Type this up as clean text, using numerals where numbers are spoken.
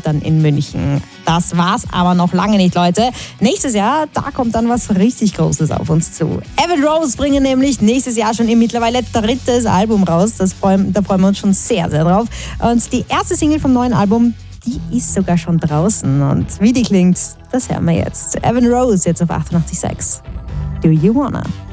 dann in München. Das war's aber noch lange nicht, Leute. Nächstes Jahr, da kommt dann was richtig Großes auf uns zu. Evan Rose bringen nämlich nächstes Jahr schon ihr mittlerweile 3. Album raus. Da freuen wir uns schon sehr, sehr drauf. Und die erste Single vom neuen Album, die ist sogar schon draußen. Und wie die klingt, das hören wir jetzt. Evan Rose jetzt auf 88.6. Do You Wanna?